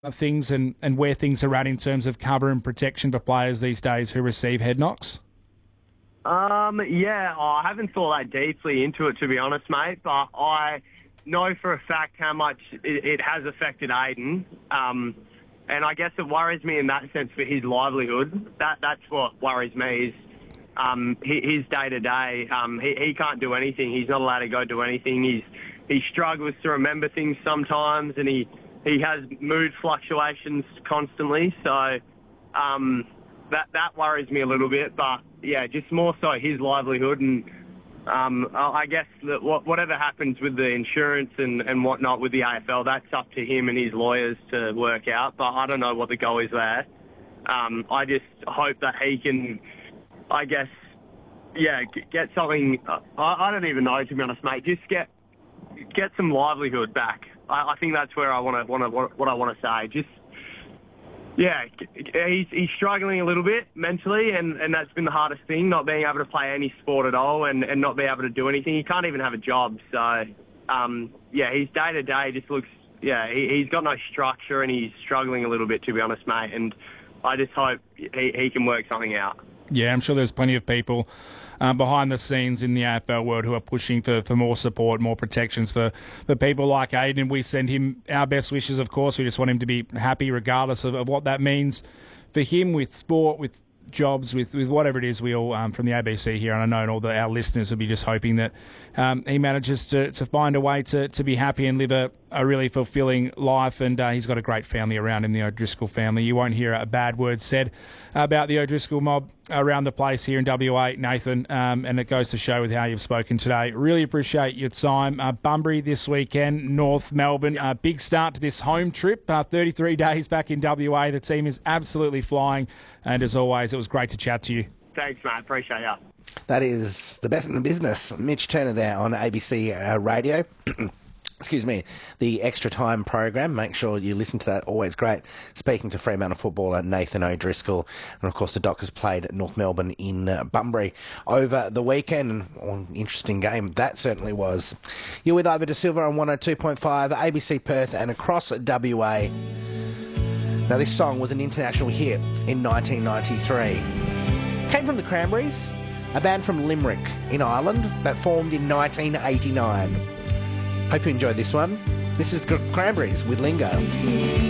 things and where things are at in terms of cover and protection for players these days who receive head knocks? I haven't thought that deeply into it, to be honest, mate, but I know for a fact how much it has affected Aiden. And I guess it worries me in that sense for his livelihood. That's what worries me is his day-to-day. He can't do anything. He's not allowed to go do anything. He struggles to remember things sometimes, and he has mood fluctuations constantly. So that worries me a little bit. But, yeah, just more so his livelihood. And I guess that whatever happens with the insurance and whatnot with the AFL, that's up to him and his lawyers to work out. But I don't know what the goal is there. I just hope that he can, I guess, get something. I don't even know, to be honest, mate. Just get some livelihood back. I think that's where what I want to say. Just, he's struggling a little bit mentally, and that's been the hardest thing, not being able to play any sport at all and not be able to do anything. He can't even have a job. So, his day-to-day just looks, he's got no structure and he's struggling a little bit, to be honest, mate. And I just hope he can work something out. Yeah, I'm sure there's plenty of people behind the scenes in the AFL world who are pushing for more support, more protections for people like Aiden. We send him our best wishes, of course. We just want him to be happy regardless of what that means for him with sport, with jobs, with whatever it is. We all, from the ABC here, and I know all our listeners will be just hoping that he manages to find a way to be happy and live a really fulfilling life. And he's got a great family around him, the O'Driscoll family. You won't hear a bad word said about the O'Driscoll mob around the place here in WA, Nathan, and it goes to show with how you've spoken today. Really appreciate your time. Bunbury this weekend, North Melbourne. Big start to this home trip, 33 days back in WA. The team is absolutely flying, and as always, it was great to chat to you. Thanks, mate. Appreciate you. That is the best in the business. Mitch Turner there on ABC Radio. Excuse me, the Extra Time program. Make sure you listen to that. Always great. Speaking to Fremantle footballer Nathan O'Driscoll. And, of course, the Dockers played at North Melbourne in Bunbury over the weekend. Interesting game that certainly was. You're with Ivor De Silva on 102.5, ABC Perth and across WA. Now, this song was an international hit in 1993. Came from the Cranberries, a band from Limerick in Ireland that formed in 1989. Hope you enjoyed this one. This is the Cranberries with Lingo.